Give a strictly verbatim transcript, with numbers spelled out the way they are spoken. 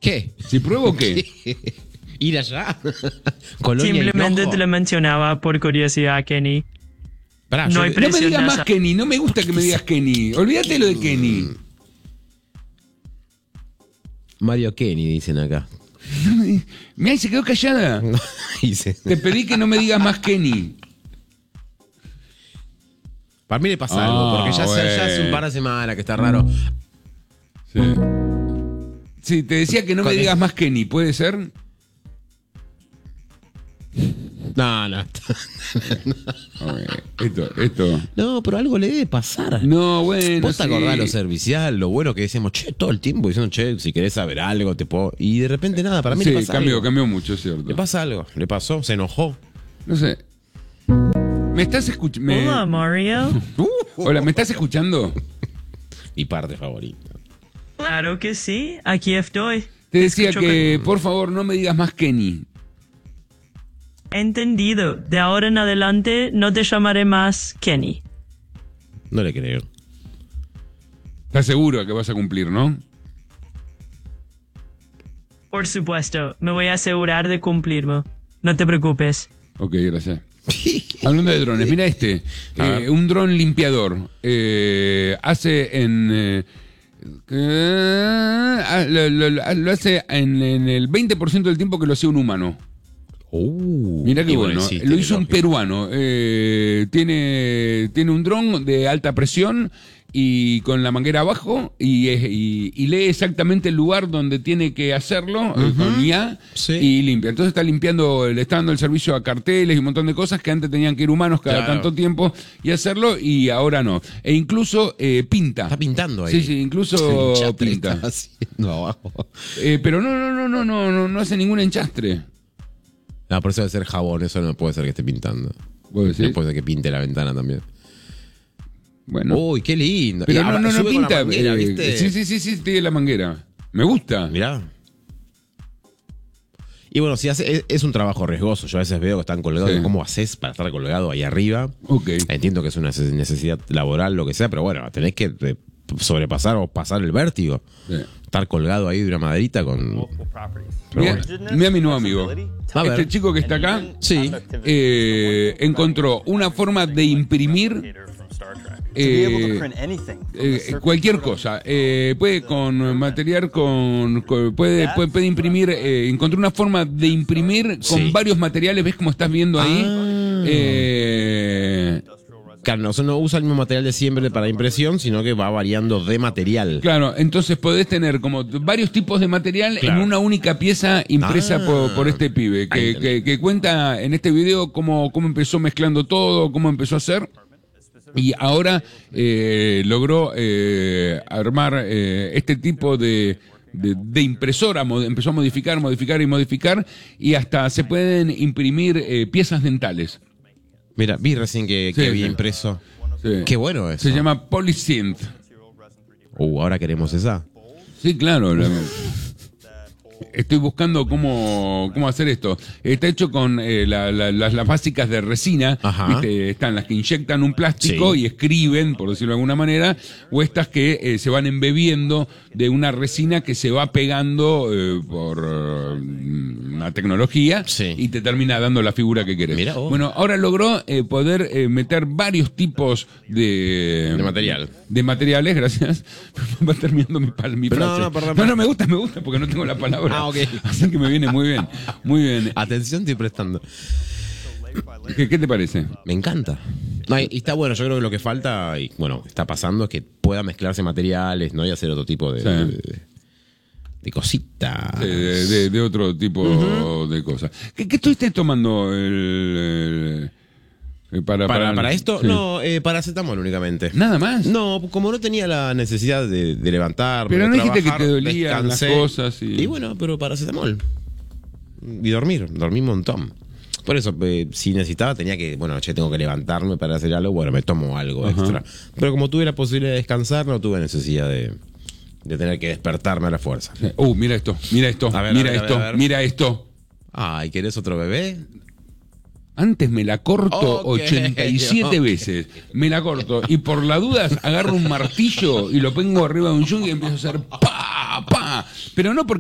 ¿Qué? ¿Si pruebo qué? ¿Qué? ¿Ir allá? Colonia Simplemente Hinojo. te lo mencionaba por curiosidad, Kenny. Pará, No yo- hay No me digas Presionas más a- Kenny, no me gusta que me digas Kenny. Olvídate lo de Kenny. Mario Kenny, dicen acá. Mirá, y se quedó callada. Dice. Te pedí que no me digas más Kenny. Para mí le pasa Ah, algo, porque ya, hace- ya hace bueno. un par de semanas que está raro. Sí. Sí, te decía que no me ¿Cuál es? digas más Kenny, ¿puede ser? No, no. A ver, esto, esto. No, pero algo le debe pasar. No, bueno. Vos te sí. acordás lo servicial, lo bueno que decíamos, che, todo el tiempo diciendo, che, si querés saber algo, te puedo. Y de repente nada, para mí Sí, le pasa cambió, algo. cambió mucho, es cierto. Le pasa algo, le pasó, se enojó. No sé. ¿Me estás escuchando? Hola, Mario. Hola, ¿me estás escuchando? Mi parte favorita. Claro que sí, aquí estoy. Te decía Escucho que, por favor, no me digas más Kenny. Entendido. De ahora en adelante no te llamaré más Kenny. No le creo. ¿Estás seguro que vas a cumplir, no? Por supuesto, me voy a asegurar de cumplirlo. No te preocupes. Ok, gracias. Hablando de drones, mira este. Eh, un dron limpiador. Eh, hace en... Eh, eh, ah, lo, lo- lo- lo hace en, en el veinte por ciento del tiempo que lo hacía un humano. Uh, Mira qué y bueno. hiciste, Lo qué hizo un lógico. peruano. Eh, tiene, tiene un dron de alta presión y con la manguera abajo y, es- y- y lee exactamente el lugar donde tiene que hacerlo eh, con I A Sí. y limpia. Entonces está limpiando, le está dando el servicio a carteles y un montón de cosas que antes tenían que ir humanos cada Claro. tanto tiempo y hacerlo y ahora no. E incluso eh, pinta. Está pintando ahí. Sí, sí, incluso Enchastre pinta. está haciendo abajo. Eh, pero no, no, no, no, no, no, no hace ningún enchastre. No, por eso debe ser jabón, eso no puede ser que esté pintando. ¿Vos decís? No puede ser que pinte la ventana también. Bueno. Uy, qué lindo. Pero Y no, ahora no, no sube con la pinta. manguera, eh, ¿viste? sí, sí, sí, sí, tiene la manguera. Me gusta. Mirá. Y bueno, si hace, es, es un trabajo riesgoso. Yo a veces veo que están colgados. Sí. ¿Cómo haces para estar colgado ahí arriba? Ok. Entiendo que es una necesidad laboral, lo que sea, pero bueno, tenés que eh, sobrepasar o pasar el vértigo. Sí. Estar colgado ahí de una maderita con... Pero Mira, bueno. mira a mi nuevo amigo. A ver. Este chico que está acá Sí. eh, encontró una forma de imprimir eh, eh, cualquier cosa. Eh, puede con material, con, con- puede, puede, puede imprimir. Eh, encontró una forma de imprimir con Sí. varios materiales. ¿Ves cómo estás viendo ahí? Ah. Eh, Claro, no, no usa el mismo material de siempre para impresión, sino que va variando de material. Claro, entonces podés tener como varios tipos de material Claro. en una única pieza impresa Ah. por, por este pibe, que, Ahí que, que cuenta en este video cómo, cómo empezó mezclando todo, cómo empezó a hacer. Y ahora eh, logró eh, armar eh, este tipo de, de, de impresora, mo- empezó a modificar, modificar y modificar, y hasta se pueden imprimir eh, piezas dentales. Mira, vi recién que, que Sí, había sí. impreso. Sí. Qué bueno eso. Se llama Polysynth. Uh, ahora queremos esa. Sí, claro. la- Estoy buscando cómo, cómo hacer esto. Está hecho con eh, la- la- las, las básicas de resina. Ajá. ¿Viste? Están las que inyectan un plástico Sí. y escriben, por decirlo de alguna manera, o estas que eh, se van embebiendo de una resina que se va pegando eh, por eh, una tecnología Sí. y te termina dando la figura que querés. Mirá vos. Bueno, ahora logró eh, poder eh, meter varios tipos de, De material. De materiales, gracias. Va terminando mi, pal- mi Pero no, frase. no, perdón, no, perdón. no, me gusta, me gusta porque no tengo la palabra. Ah, ok. Así que me viene muy bien. Muy bien. Atención, estoy prestando. ¿Qué, qué te parece? Me encanta. No, y y está bueno, yo creo que lo que falta, y bueno, está pasando, es que pueda mezclarse materiales, ¿no? Y hacer otro tipo de, Sí. de, de- de cositas. De, de- de- de otro tipo de cosas. ¿Qué, qué estuviste tomando el, el- para, Para, para esto, sí. no, eh, paracetamol únicamente. ¿Nada más? No, como no tenía la necesidad de, de levantarme, Pero de no dijiste trabajar, que te dolían las descansé. cosas y- Y bueno, pero paracetamol. Y dormir, dormí un montón. Por eso, eh, si necesitaba, tenía que, bueno, che, tengo que levantarme para hacer algo, bueno, me tomo algo Ajá. extra. Pero como tuve la posibilidad de descansar, no tuve necesidad de, de tener que despertarme a la fuerza. Uh, mira esto, mira esto, A ver, a mira ver, a esto, ver, a ver. mira esto. Ay, ¿querés otro bebé? Antes me la corto Ok, ochenta y siete ok. veces. Me la corto. Y por las dudas agarro un martillo y lo pongo arriba de un yunque y empiezo a hacer pa, pa. Pero no porque